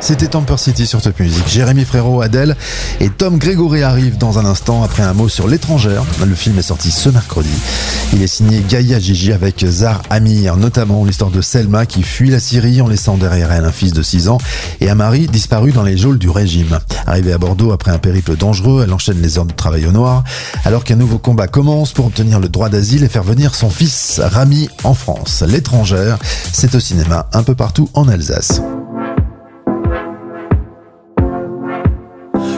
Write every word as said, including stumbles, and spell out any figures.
C'était Temper City sur Top Music. Jérémy Frérot, Adèle et Tom Grégory arrivent dans un instant après un mot sur l'étrangère. Le film est sorti ce mercredi. Il est signé Gaïa Gigi avec Zahar Amir, notamment l'histoire de Selma qui fuit la Syrie en laissant derrière elle un fils de six ans et un mari disparu dans les geôles du régime. Arrivée à Bordeaux après un périple dangereux, elle enchaîne les heures de travail au noir alors qu'un nouveau combat commence pour obtenir le droit d'asile et faire venir son fils Rami en France. L'étrangère, c'est au cinéma un peu partout en Alsace.